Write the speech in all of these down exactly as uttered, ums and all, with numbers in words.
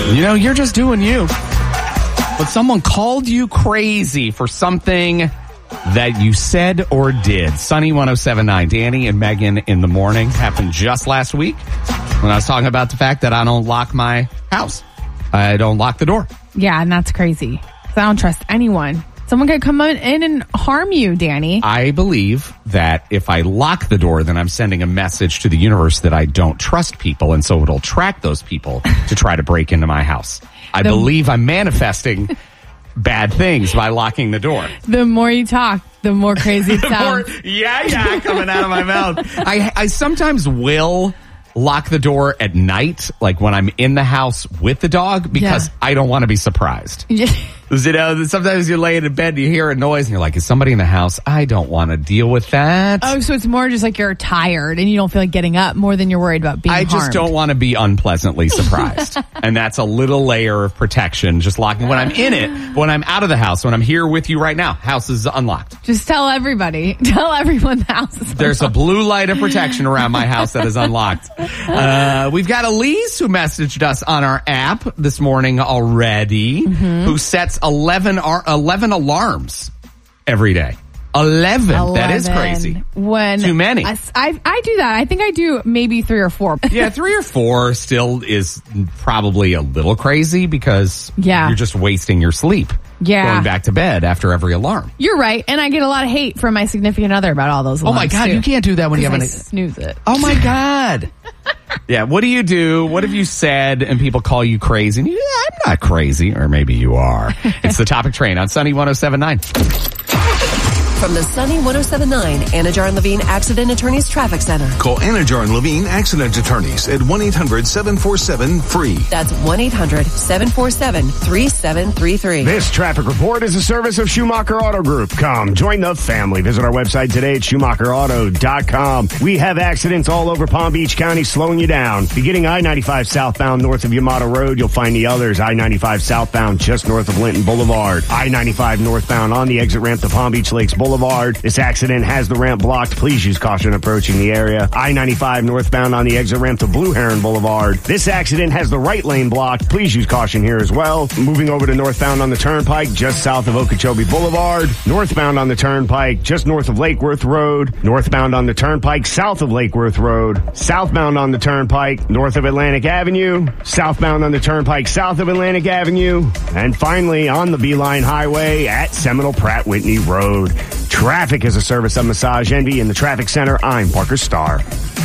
You know, you're just doing you. But someone called you crazy for something that you said or did. Sunny one oh seven point nine, Danny and Megan in the morning. Happened just last week when I was talking about the fact that I don't lock my house. I don't lock the door. Yeah, and that's crazy. I don't trust anyone. Someone could come in and harm you, Danny. I believe that if I lock the door, then I'm sending a message to the universe that I don't trust people, and so it'll attract those people to try to break into my house. I the, believe I'm manifesting bad things by locking the door. The more you talk, the more crazy it sounds. More, yeah, yeah, coming out of my mouth. I, I sometimes will lock the door at night, like when I'm in the house with the dog, because yeah. I don't want to be surprised. You know, sometimes you lay in bed and you hear a noise and you're like, is somebody in the house? I don't want to deal with that. Oh, so it's more just like you're tired and you don't feel like getting up more than you're worried about being I harmed. just don't want to be unpleasantly surprised. And that's a little layer of protection, just locking when I'm in it. But when I'm out of the house, when I'm here with you right now, house is unlocked. Just tell everybody. Tell everyone the house is unlocked. There's a blue light of protection around my house that is unlocked. Uh, we've got Elise who messaged us on our app this morning already, mm-hmm. who sets eleven, eleven alarms every day. eleven. eleven. That is crazy. When Too many. I, I, I do that. I think I do maybe three or four. Yeah, three or four still is probably a little crazy because yeah. you're just wasting your sleep. Yeah. Going back to bed after every alarm. You're right. And I get a lot of hate from my significant other about all those alarms. Oh my God, too. you can't do that when you have I an... snooze it. Oh my God. Yeah, what do you do? What have you said and people call you crazy? And you, yeah, I'm not crazy. Or maybe you are. It's the Topic Train on Sunny one oh seven point nine. From the Sunny one oh seven point nine Anajar and Levine Accident Attorneys Traffic Center. Call Anajar and Levine Accident Attorneys at one eight hundred seven four seven free. That's one eight hundred seven four seven three seven three three. This traffic report is a service of Schumacher Auto Group. Come, join the family. Visit our website today at schumacher auto dot com. We have accidents all over Palm Beach County slowing you down. Beginning I ninety-five southbound north of Yamato Road, you'll find the others. I ninety-five southbound just north of Linton Boulevard. I ninety-five northbound on the exit ramp to Palm Beach Lakes Boulevard. This accident has the ramp blocked. Please use caution approaching the area. I ninety-five northbound on the exit ramp to Blue Heron Boulevard. This accident has the right lane blocked. Please use caution here as well. Moving over to northbound on the Turnpike just south of Okeechobee Boulevard. Northbound on the Turnpike just north of Lake Worth Road. Northbound on the Turnpike south of Lake Worth Road. Southbound on the Turnpike north of Atlantic Avenue. Southbound on the Turnpike south of Atlantic Avenue. And finally on the Beeline Highway at Seminole Pratt Whitney Road. Traffic is a service of Massage Envy in the Traffic Center. I'm Parker Starr.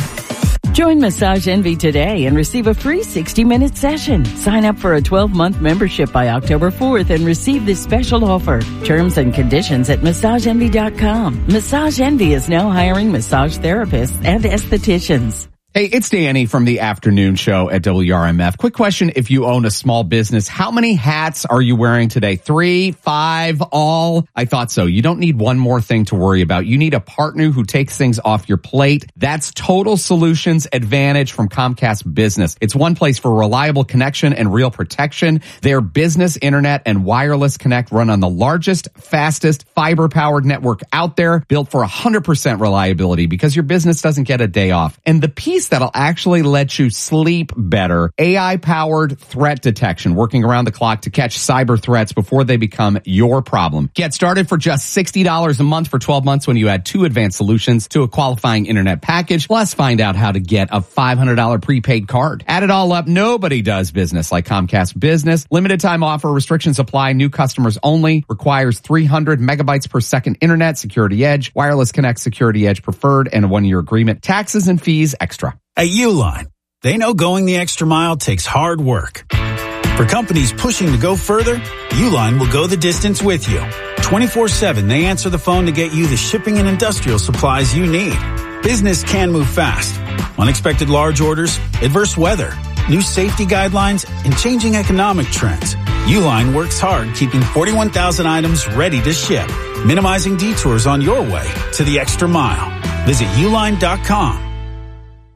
Join Massage Envy today and receive a free sixty minute session. Sign up for a twelve month membership by October fourth and receive this special offer. Terms and conditions at massage envy dot com. Massage Envy is now hiring massage therapists and estheticians. Hey, it's Danny from the afternoon show at W R M F. Quick question. If you own a small business, how many hats are you wearing today? Three, five, all? I thought so. You don't need one more thing to worry about. You need a partner who takes things off your plate. That's Total Solutions Advantage from Comcast Business. It's one place for reliable connection and real protection. Their business, internet, and wireless connect run on the largest, fastest, fiber-powered network out there, built for one hundred percent reliability because your business doesn't get a day off. And the piece that'll actually let you sleep better. A I-powered threat detection, working around the clock to catch cyber threats before they become your problem. Get started for just sixty dollars a month for twelve months when you add two advanced solutions to a qualifying internet package. Plus, find out how to get a five hundred dollars prepaid card. Add it all up, nobody does business like Comcast Business. Limited time offer, restrictions apply, new customers only. Requires three hundred megabytes per second internet, Security Edge, Wireless Connect, Security Edge Preferred, and a one-year agreement. Taxes and fees extra. At Uline, they know going the extra mile takes hard work. For companies pushing to go further, Uline will go the distance with you. twenty-four seven, they answer the phone to get you the shipping and industrial supplies you need. Business can move fast. Unexpected large orders, adverse weather, new safety guidelines, and changing economic trends. Uline works hard keeping forty-one thousand items ready to ship, minimizing detours on your way to the extra mile. Visit uline dot com.